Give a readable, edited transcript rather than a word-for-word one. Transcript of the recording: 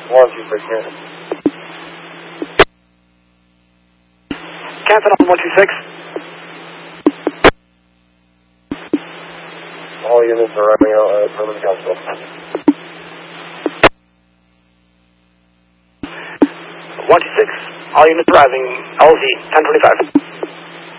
126 here. Cancel on 126. All units are arriving out at Permanent Council. 126. All units arriving. LZ 1025.